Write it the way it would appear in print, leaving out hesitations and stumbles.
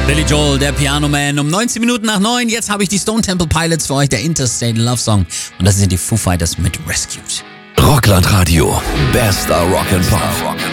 Billy Joel, der Piano Man, um 19 Minuten nach 9. Jetzt habe ich die Stone Temple Pilots für euch, der Interstate Love Song. Und das sind die Foo Fighters mit Rescued. Rockland Radio. Bester Rock'n'Pop.